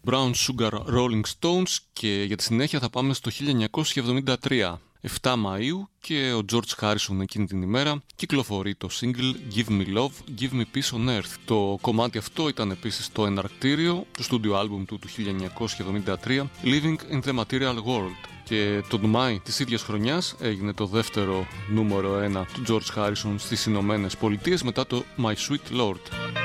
Brown Sugar Rolling Stones, και για τη συνέχεια θα πάμε στο 1973. 7 Μαΐου, και ο George Harrison εκείνη την ημέρα κυκλοφορεί το single Give Me Love, Give Me Peace on Earth. Το κομμάτι αυτό ήταν επίσης το εναρκτήριο του στούντιο άλμπουμ του 1973 Living in the Material World, και τον Μάη της ίδιας χρονιάς έγινε το δεύτερο νούμερο 1 του George Harrison στις Ηνωμένες Πολιτείες μετά το My Sweet Lord.